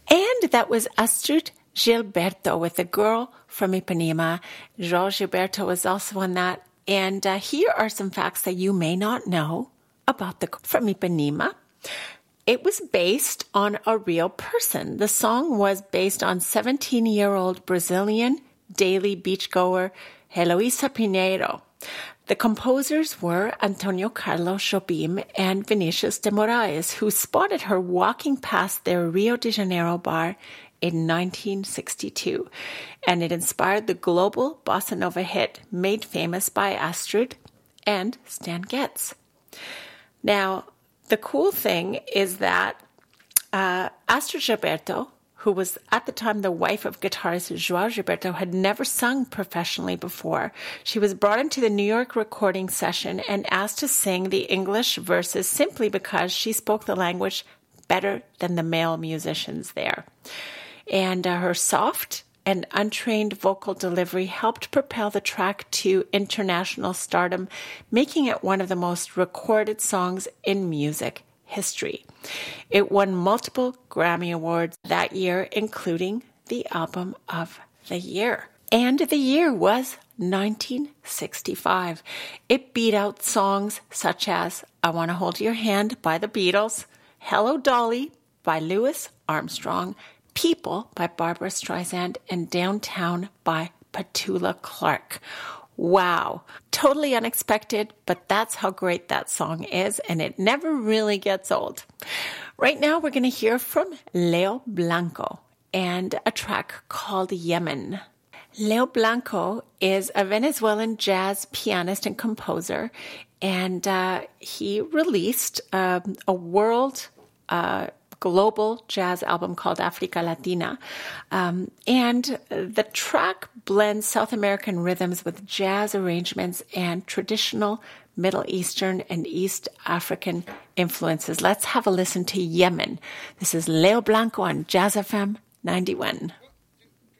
And that was Astrud Gilberto with The Girl from Ipanema. Jorge Gilberto was also on that. And here are some facts that you may not know about The Girl from Ipanema. It was based on a real person. The song was based on 17-year-old Brazilian daily beachgoer Heloísa Pinheiro. The composers were Antonio Carlos Jobim and Vinicius de Moraes, who spotted her walking past their Rio de Janeiro bar in 1962. And it inspired the global bossa nova hit made famous by Astrud and Stan Getz. Now, the cool thing is that Astrud Gilberto, who was at the time the wife of guitarist João Gilberto, had never sung professionally before. She was brought into the New York recording session and asked to sing the English verses simply because she spoke the language better than the male musicians there. And her soft and untrained vocal delivery helped propel the track to international stardom, making it one of the most recorded songs in music history. It won multiple Grammy Awards that year, including the Album of the Year. And the year was 1965. It beat out songs such as I Want to Hold Your Hand by the Beatles, Hello Dolly by Louis Armstrong, People by Barbra Streisand, and Downtown by Petula Clark. Wow, totally unexpected, but that's how great that song is, and it never really gets old. Right now, we're going to hear from Leo Blanco and a track called Yemen. Leo Blanco is a Venezuelan jazz pianist and composer, and he released a world global jazz album called Africa Latina. And the track blends South American rhythms with jazz arrangements and traditional Middle Eastern and East African influences. Let's have a listen to Yemen. This is Leo Blanco on Jazz FM 91.